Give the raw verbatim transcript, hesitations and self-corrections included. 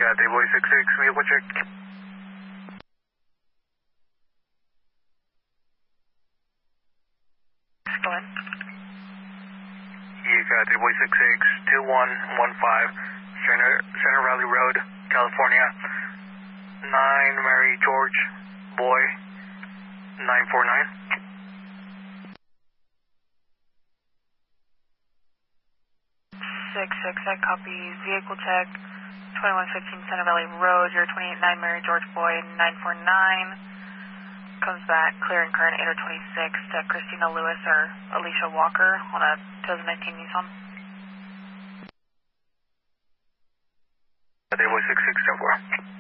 got Dayboy six six, vehicle check. Go in. You got Dayboy six six, two one one five, Center, Center Valley Road, California, nine Mary George, boy, nine four nine. six six, I copy. Vehicle check, twenty-one fifteen Center Valley Road, zero two eight nine Mary George Boy, nine four nine. Comes back, clear and current eight oh twenty-six to Christina Lewis or Alicia Walker on a twenty nineteen Nissan. Dayboy six six, ten four.